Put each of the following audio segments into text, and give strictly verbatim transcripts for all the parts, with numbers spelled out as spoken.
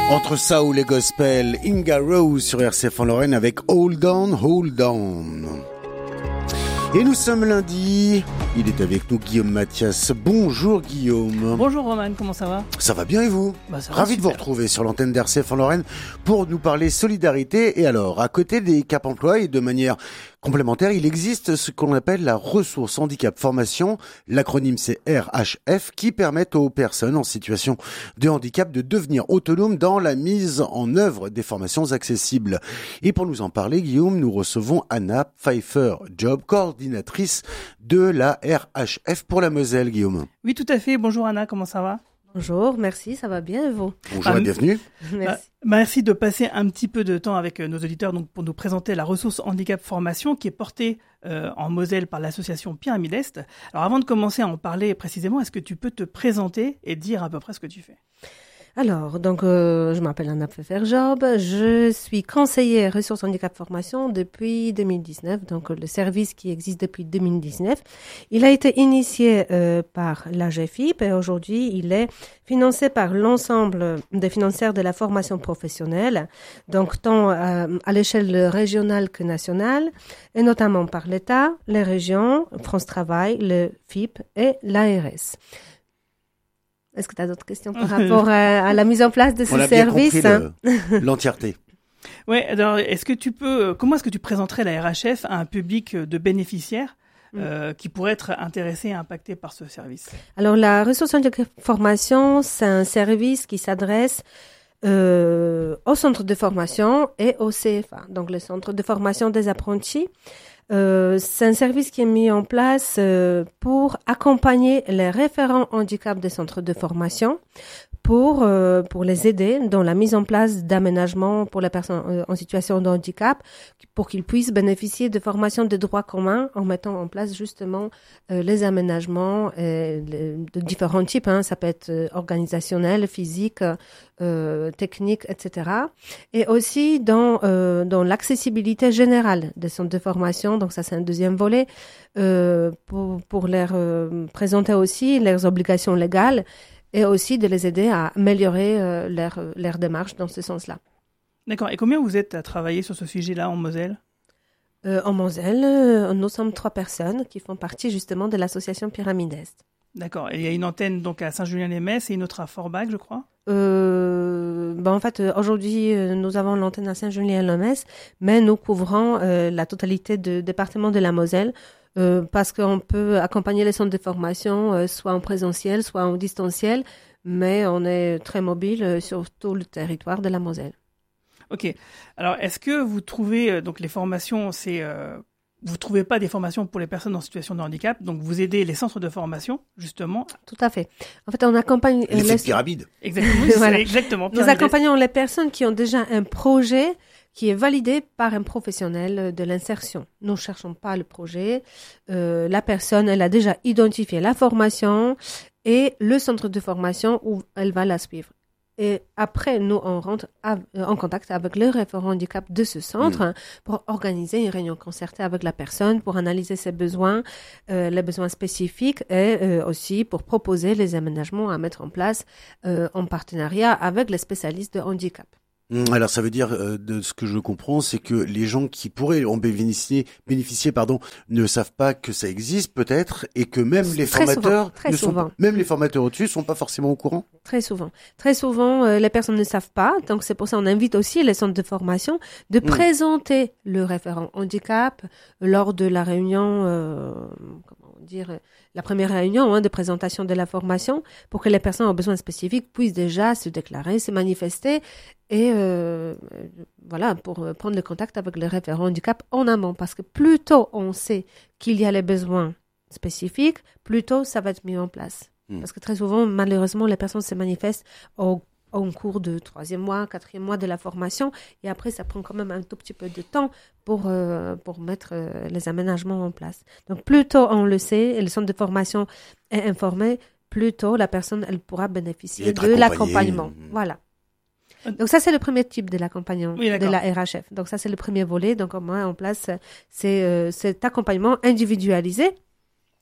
Entre ça ou les gospels, Inga Rose sur R C F en Lorraine avec Hold On, Hold On. Et nous sommes lundi, il est avec nous Guillaume Mathias. Bonjour Guillaume. Bonjour Roman, comment ça va ? Ça va bien et vous ? Bah, ça va Ravi super. de vous retrouver sur l'antenne d'R C F en Lorraine pour nous parler solidarité. Et alors, à côté des Cap Emploi et de manière complémentaire, il existe ce qu'on appelle la ressource handicap formation, l'acronyme c'est R H F, qui permet aux personnes en situation de handicap de devenir autonomes dans la mise en œuvre des formations accessibles. Et pour nous en parler, Guillaume, nous recevons Anna Pfeiffer-Job, coordinatrice de la R H F pour la Moselle, Guillaume. Oui, tout à fait. Bonjour Anna, comment ça va ? Bonjour, merci, ça va bien et vous ? Bonjour Ah, et bienvenue. Bah, Merci. merci de passer un petit peu de temps avec euh, nos auditeurs donc, pour nous présenter la ressource handicap formation qui est portée euh, en Moselle par l'association Pyramide Est. Alors avant de commencer à en parler précisément, est-ce que tu peux te présenter et dire à peu près ce que tu fais ? Alors, donc, euh, je m'appelle Anna Pfeiffer-Job, je suis conseillère ressources handicap formation depuis deux mille dix-neuf, donc le service qui existe depuis deux mille dix-neuf. Il a été initié euh, par l'A G F I P et aujourd'hui il est financé par l'ensemble des financières de la formation professionnelle, donc tant euh, à l'échelle régionale que nationale, et notamment par l'État, les régions, France Travail, le F I P et l'A R S. Est-ce que tu as d'autres questions par rapport à, à la mise en place de ce On a bien service compris le- l'entièreté. Ouais, alors est-ce que tu peux, comment est-ce que tu présenterais la R H F à un public de bénéficiaires euh, qui pourraient être intéressés et impactés par ce service ? Alors, la ressource handicap formation, c'est un service qui s'adresse euh, au centre de formation et au C F A, donc le centre de formation des apprentis. Euh, c'est un service qui est mis en place euh, pour accompagner les référents handicap des centres de formation pour euh, pour les aider dans la mise en place d'aménagements pour les personnes euh, en situation de handicap pour qu'ils puissent bénéficier de formations de droit commun en mettant en place justement euh, les aménagements euh, les- de différents types, hein. Ça peut être euh, organisationnel, physique, euh, technique, et cetera. Et aussi dans euh, dans l'accessibilité générale des centres de formation. Donc ça, c'est un deuxième volet euh, pour pour leur euh, présenter aussi leurs obligations légales et aussi de les aider à améliorer euh, leur leur démarche dans ce sens-là. D'accord. Et combien vous êtes à travailler sur ce sujet-là en Moselle ? Euh, en Moselle, euh, nous sommes trois personnes qui font partie justement de l'association Pyramide Est. D'accord. Et il y a une antenne donc à Saint-Julien-les-Metz et une autre à Forbach, je crois ? Euh, ben en fait, euh, aujourd'hui, euh, nous avons l'antenne à Saint-Julien-les-Metz, mais nous couvrons euh, la totalité du département de la Moselle euh, parce qu'on peut accompagner les centres de formation euh, soit en présentiel, soit en distanciel, mais on est très mobile euh, sur tout le territoire de la Moselle. Ok. Alors, est-ce que vous trouvez euh, donc les formations, c'est euh, vous trouvez pas des formations pour les personnes en situation de handicap, donc vous aidez les centres de formation justement. Tout à fait. En fait, on accompagne euh, L'effet les- de pyramide. Exactement. Oui, c'est Voilà. exactement. Nous Pyramide Est. accompagnons les personnes qui ont déjà un projet qui est validé par un professionnel de l'insertion. Nous ne cherchons pas le projet. Euh, la personne, elle a déjà identifié la formation et le centre de formation où elle va la suivre. Et après, nous, on rentre av- euh, en contact avec le référent handicap de ce centre hein, pour organiser une réunion concertée avec la personne, pour analyser ses besoins, euh, les besoins spécifiques et euh, aussi pour proposer les aménagements à mettre en place euh, en partenariat avec les spécialistes de handicap. Hum, Alors ça veut dire, euh, de ce que je comprends, c'est que les gens qui pourraient en bénéficier, bénéficier pardon, ne savent pas que ça existe peut-être, et que même les Très formateurs, souvent, très ne sont souvent. pas- même les formateurs au-dessus sont pas forcément au courant. Très souvent. Très souvent, euh, les personnes ne savent pas. Donc, c'est pour ça qu'on invite aussi les centres de formation de présenter le référent handicap lors de la réunion, euh, comment dire, euh, la première réunion hein, de présentation de la formation pour que les personnes aux besoins spécifiques puissent déjà se déclarer, se manifester et euh, euh, voilà, pour euh, prendre le contact avec le référent handicap en amont. Parce que plus tôt on sait qu'il y a les besoins spécifiques, plus tôt ça va être mis en place. Mm. Parce que très souvent, malheureusement, les personnes se manifestent au, au cours de troisième mois, quatrième mois de la formation, et après, ça prend quand même un tout petit peu de temps pour euh, pour mettre euh, les aménagements en place. Donc, plus tôt on le sait, et le centre de formation est informé, plus tôt la personne elle pourra Et bénéficier être de accompagnée. l'accompagnement. Mm. Voilà. Donc ça c'est le premier type de l'accompagnement Oui, de d'accord. la R H F. Donc ça c'est le premier volet. Donc on met en place c'est euh, cet accompagnement individualisé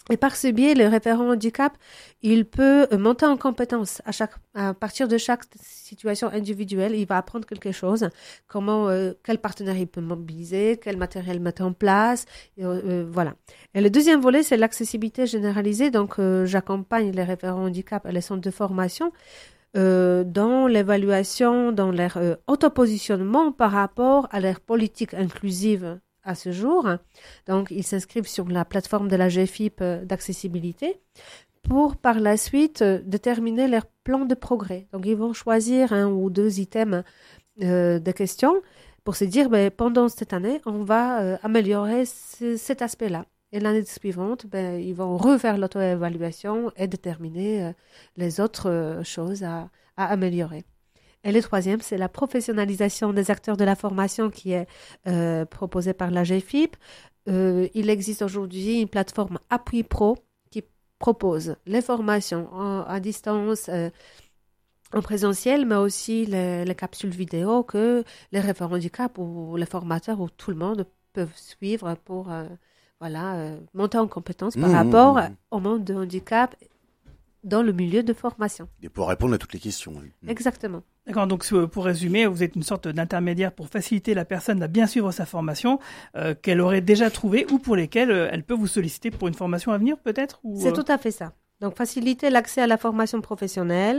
Et par ce biais, le référent handicap, il peut monter en compétence à chaque, à partir de chaque situation individuelle. Il va apprendre quelque chose, comment, euh, quel partenaire il peut mobiliser, quel matériel mettre en place, et, euh, voilà. Et le deuxième volet, c'est l'accessibilité généralisée. Donc, euh, j'accompagne les référents handicap et les centres de formation euh, dans l'évaluation, dans leur euh, autopositionnement par rapport à leur politique inclusive à ce jour. Donc, ils s'inscrivent sur la plateforme de la G F I P d'accessibilité pour, par la suite, déterminer leur plan de progrès. Donc, ils vont choisir un ou deux items euh, de questions pour se dire, ben, pendant cette année, on va euh, améliorer ce, cet aspect-là. Et l'année suivante, ben, ils vont refaire l'auto-évaluation et déterminer euh, les autres euh, choses à, à améliorer. Et le troisième, c'est la professionnalisation des acteurs de la formation qui est euh, proposée par la G F I P. Euh, il existe aujourd'hui une plateforme Appui Pro qui propose les formations en, à distance, euh, en présentiel, mais aussi les, les capsules vidéo que les référents handicap ou les formateurs ou tout le monde peuvent suivre pour euh, voilà, euh, monter en compétence par mmh, rapport mmh. au monde de handicap dans le milieu de formation. Et pour répondre à toutes les questions. Oui. Exactement. D'accord, donc pour résumer, vous êtes une sorte d'intermédiaire pour faciliter la personne à bien suivre sa formation euh, qu'elle aurait déjà trouvée ou pour lesquelles euh, elle peut vous solliciter pour une formation à venir peut-être ou, C'est euh... tout à fait ça. Donc faciliter l'accès à la formation professionnelle,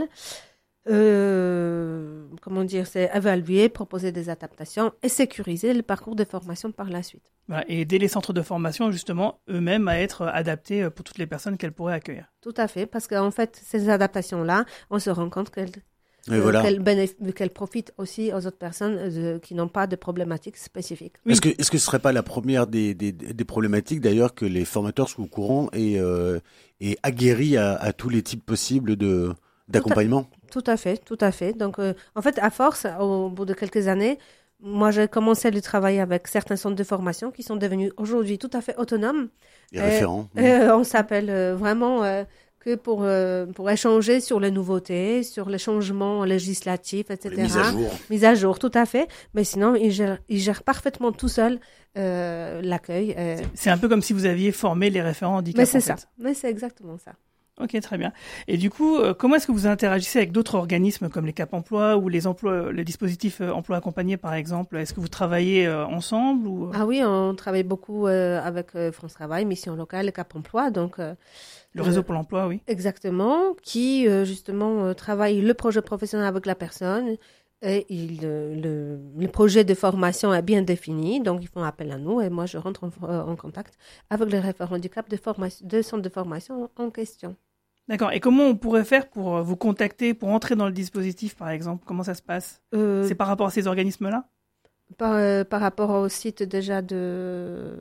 euh, comment dire, c'est évaluer, proposer des adaptations et sécuriser le parcours de formation par la suite. Voilà, et aider les centres de formation justement eux-mêmes à être adaptés pour toutes les personnes qu'elles pourraient accueillir. Tout à fait, parce qu'en fait, ces adaptations-là, on se rend compte qu'elles Euh, voilà. qu'elle, bénéf- qu'elle profite aussi aux autres personnes euh, qui n'ont pas de problématiques spécifiques. Oui. Est-ce que est-ce que ce serait pas la première des des, des problématiques d'ailleurs que les formateurs soient au courant et euh, et aguerris à, à tous les types possibles de d'accompagnement? Tout à, tout à fait, tout à fait. Donc euh, en fait, à force, au bout de quelques années, moi j'ai commencé à travailler avec certains centres de formation qui sont devenus aujourd'hui tout à fait autonomes. Et, et référents. Et, euh, on s'appelle euh, vraiment euh, que pour, euh, pour échanger sur les nouveautés, sur les changements législatifs, et cetera. Les mises à jour. Mise à jour, tout à fait. Mais sinon, ils gèrent, ils gèrent parfaitement tout seuls euh, l'accueil. Euh... C'est, c'est un peu comme si vous aviez formé les référents handicap. Mais c'est en fait. ça. Mais c'est exactement ça. Ok, très bien. Et du coup, euh, comment est-ce que vous interagissez avec d'autres organismes comme les Cap Emploi ou les emplois, les dispositifs euh, emploi accompagné par exemple? Est-ce que vous travaillez euh, ensemble ou... Ah oui, on travaille beaucoup euh, avec euh, France Travail, Mission Locale, Cap Emploi, donc... Euh, Le réseau pour l'emploi, oui. Exactement, qui euh, justement euh, travaille le projet professionnel avec la personne et il, euh, le, le projet de formation est bien défini, donc ils font appel à nous et moi je rentre en, euh, en contact avec les référents handicap de, formation, de centre de formation en question. D'accord. Et comment on pourrait faire pour vous contacter, pour entrer dans le dispositif par exemple? Comment ça se passe? euh, C'est par rapport à ces organismes-là? par, euh, par rapport au site déjà de...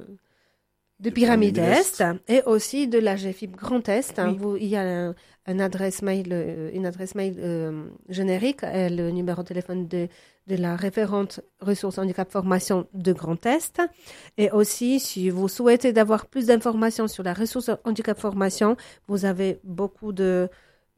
de Pyramide Est et aussi de la G F I P Grand Est. Oui. Vous, il y a un, un adresse mail, une adresse mail euh, générique, et le numéro de téléphone de, de la référente ressources handicap formation de Grand Est. Et aussi, si vous souhaitez d'avoir plus d'informations sur la ressource handicap formation, vous avez beaucoup de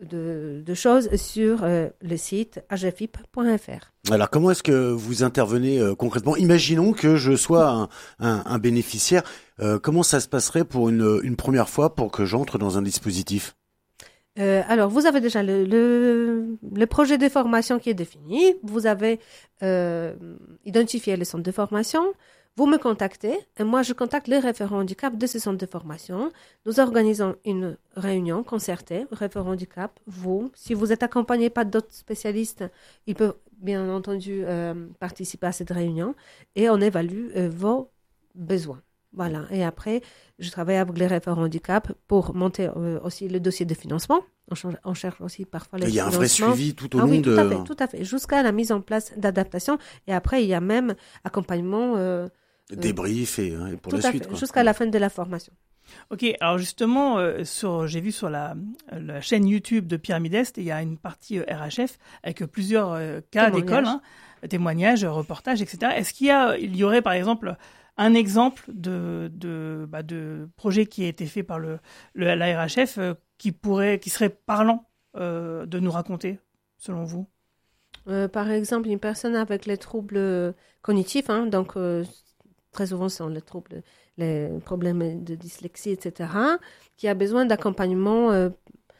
De, de choses sur euh, le site a g f i p point f r. Alors, comment est-ce que vous intervenez euh, concrètement? Imaginons que je sois un, un, un bénéficiaire. Euh, comment ça se passerait pour une, une première fois pour que j'entre dans un dispositif? Euh, alors, vous avez déjà le, le, le projet de formation qui est défini. Vous avez euh, identifié le centre de formation. Vous me contactez et moi je contacte le référent handicap de ce centre de formation. Nous organisons une réunion concertée, référent handicap, vous. Si vous êtes accompagné par d'autres spécialistes, ils peuvent bien entendu euh, participer à cette réunion et on évalue euh, vos besoins. Voilà. Et après, je travaille avec les référents handicap pour monter euh, aussi le dossier de financement. On, change, on cherche aussi parfois les financements. Il y a un vrai suivi tout au ah, long oui, de... tout à fait, tout à fait. Jusqu'à la mise en place d'adaptation. Et après, il y a même accompagnement... Euh, débrief et, et pour tout la à suite. Fait, quoi. Jusqu'à la fin de la formation. Ok, alors justement, euh, sur, j'ai vu sur la, la chaîne YouTube de Pyramide Est, il y a une partie euh, R H F avec plusieurs euh, cas d'école, hein, témoignages, reportages, et cetera. Est-ce qu'il y a, il y aurait par exemple un exemple de de, bah, de projet qui a été fait par le, le la R H F euh, qui pourrait, qui serait parlant euh, de nous raconter, selon vous? Euh, par exemple, une personne avec les troubles cognitifs, hein, donc euh, très souvent ce sont les troubles, les problèmes de dyslexie, et cetera, qui a besoin d'accompagnement euh,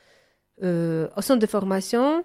euh, au centre de formation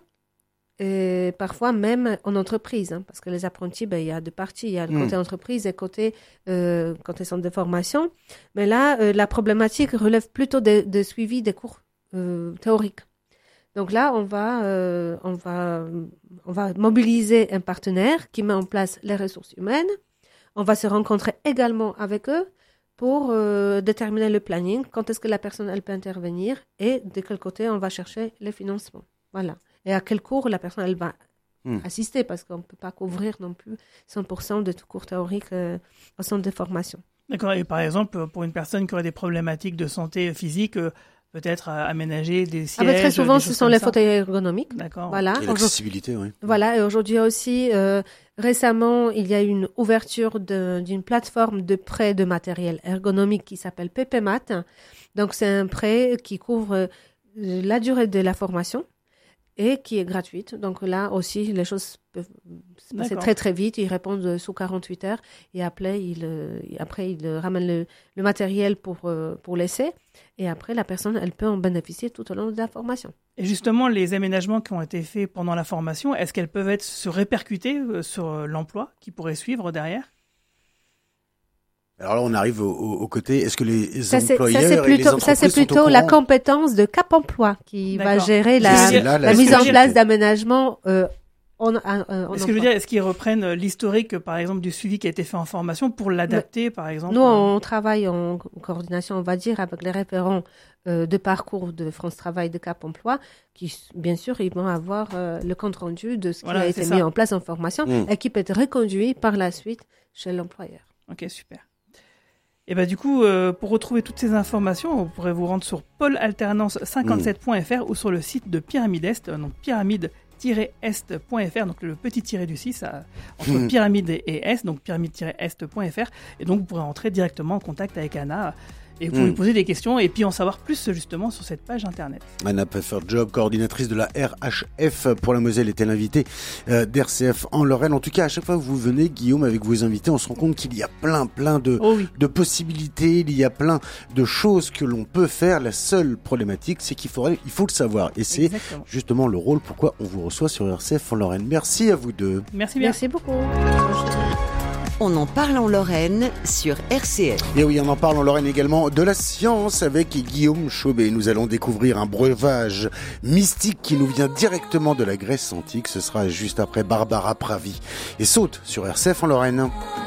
et parfois même en entreprise, hein, parce que les apprentis, ben, il y a deux parties, il y a le côté mmh. entreprise et côté, euh, côté centre de formation. Mais là, euh, la problématique relève plutôt de, de suivi des cours euh, théoriques. Donc là, on va, euh, on va, on va mobiliser un partenaire qui met en place les ressources humaines. On va se rencontrer également avec eux pour euh, déterminer le planning, quand est-ce que la personne elle peut intervenir et de quel côté on va chercher les financements. Voilà. Et à quel cours la personne elle va mmh. assister, parce qu'on ne peut pas couvrir non plus cent pour cent de tout cours théorique euh, au centre de formation. D'accord. Et par exemple, pour une personne qui aurait des problématiques de santé physique, euh, peut-être euh, aménager des sièges. Ah ben très souvent, ce sont les fauteuils ergonomiques. D'accord. Voilà. Et l'accessibilité, oui. Voilà. Et aujourd'hui aussi, euh, récemment, il y a eu une ouverture de, d'une plateforme de prêt de matériel ergonomique qui s'appelle P P M A T. Donc, c'est un prêt qui couvre euh, la durée de la formation et qui est gratuite. Donc là aussi, les choses peuvent se passer très très vite. Ils répondent sous quarante-huit heures et après, ils, euh, après, ils ramènent le, le matériel pour, euh, pour l'essai. Et après, la personne, elle peut en bénéficier tout au long de la formation. Et justement, les aménagements qui ont été faits pendant la formation, est-ce qu'elles peuvent être se répercuter sur l'emploi qui pourrait suivre derrière ? Alors là, on arrive au, au, au côté, est-ce que les ça, employeurs ça, c'est plutôt, et les entreprises ça, c'est plutôt la compétence de Cap Emploi qui D'accord. va gérer la, là, la, la mise en place d'aménagements euh, en, en, en Est-ce que je veux dire, est-ce qu'ils reprennent l'historique, par exemple, du suivi qui a été fait en formation pour l'adapter, Mais, par exemple? Nous, on travaille en coordination, on va dire, avec les référents euh, de parcours de France Travail, de Cap Emploi, qui, bien sûr, ils vont avoir euh, le compte-rendu de ce qui voilà, a été ça. mis en place en formation mmh. et qui peut être reconduit par la suite chez l'employeur. Ok, super. Et ben du coup, euh, pour retrouver toutes ces informations, vous pourrez vous rendre sur pôle alternance cinquante-sept point f r mmh. ou sur le site de Pyramide Est, donc pyramide tiret est point f r, donc le petit tiré du six à, entre mmh. pyramide et est, donc pyramide tiret est point f r, et donc vous pourrez entrer directement en contact avec Anna et vous pouvez mmh. lui poser des questions et puis en savoir plus justement sur cette page internet. Anna Pfeffer-Job, coordinatrice de la R H F pour la Moselle, était l'invitée euh, d'R C F en Lorraine. En tout cas, à chaque fois que vous venez, Guillaume, avec vos invités, on se rend compte qu'il y a plein, plein de, oh oui. de possibilités, il y a plein de choses que l'on peut faire. La seule problématique, c'est qu'il faudrait, il faut le savoir. Et c'est Exactement. justement le rôle pourquoi on vous reçoit sur R C F en Lorraine. Merci à vous deux. Merci bien. Merci beaucoup. On en parle en Lorraine sur R C F. Et oui, on en parle en Lorraine également de la science avec Guillaume Chauvet. Nous allons découvrir un breuvage mystique qui nous vient directement de la Grèce antique. Ce sera juste après Barbara Pravi. Et saute sur R C F en Lorraine.